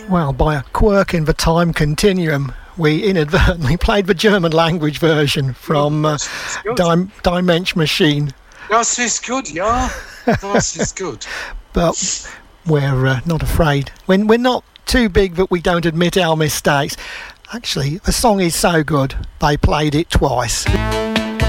Well, by a quirk in the time continuum, we inadvertently played the German language version from Dimension Machine. Das ist good, yeah. Das ist good. But we're not afraid. We're not too big that we don't admit our mistakes. Actually, the song is so good, they played it twice.